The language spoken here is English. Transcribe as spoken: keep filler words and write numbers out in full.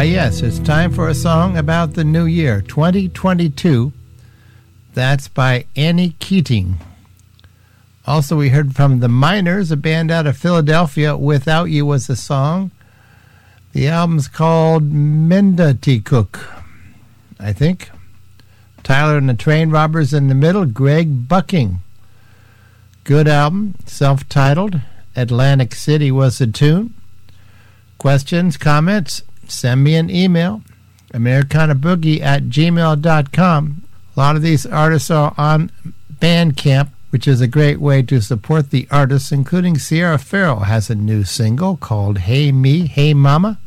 yes, it's time for a song about the new year, twenty twenty-two. That's by Annie Keating. Also, we heard from The Miners, a band out of Philadelphia. Without You was the song. The album's called Mendati-Cook, I think. Tyler and the Train Robbers in the middle, Greg Bucking. Good album, self-titled. Atlantic City was the tune. Questions, comments, send me an email, americanaboogie at gmail dot com. A lot of these artists are on Bandcamp, which is a great way to support the artists, including Sierra Farrell has a new single called Hey Me, Hey Mama.